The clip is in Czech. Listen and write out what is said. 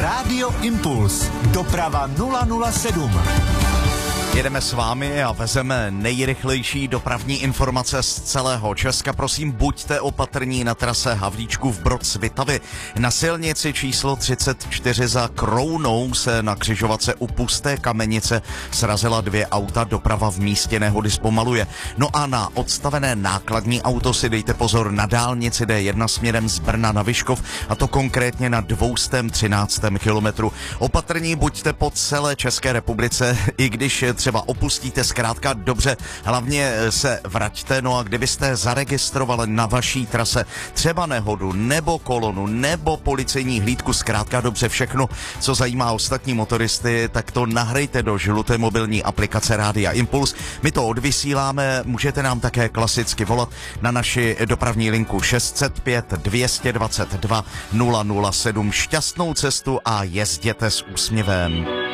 Rádio Impuls. Doprava 007. Jedeme s vámi a vezeme nejrychlejší dopravní informace z celého Česka. Prosím, buďte opatrní na trase Havlíčkův Brod-Svitavy. Na silnici číslo 34 za Krounou se na křižovatce u Pusté Kamenice srazila 2 auta, doprava v místě nehody zpomaluje. No a na odstavené nákladní auto si dejte pozor na dálnici D1 směrem z Brna na Vyškov, a to konkrétně na 213. kilometru. Opatrní buďte po celé České republice, i když třeba opustíte, zkrátka dobře, hlavně se vraťte. No a kdybyste zaregistrovali na vaší trase třeba nehodu, nebo kolonu, nebo policejní hlídku, zkrátka dobře všechno, co zajímá ostatní motoristy, tak to nahrajte do žluté mobilní aplikace Rádia Impuls. My to odvysíláme, můžete nám také klasicky volat na naši dopravní linku 605 222 007. Šťastnou cestu a jezděte s úsměvem.